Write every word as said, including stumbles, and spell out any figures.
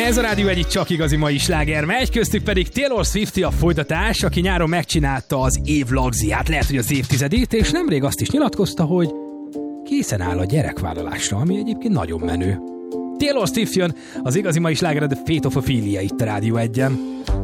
Ez a Rádió egy csak igazi mai sláger megy, köztük pedig Taylor Swift a folytatás, aki nyáron megcsinálta az év lagziát, lehet, hogy az évtizedét, és nemrég azt is nyilatkozta, hogy készen áll a gyerekvállalásra, ami egyébként nagyon menő. Taylor Swift jön, az igazi mai sláger, The Fate of Ophelia itt a Rádió egyen.